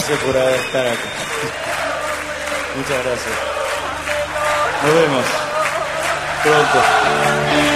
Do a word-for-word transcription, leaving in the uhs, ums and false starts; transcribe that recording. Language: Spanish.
gracias por estar acá. Muchas gracias. Nos vemos pronto.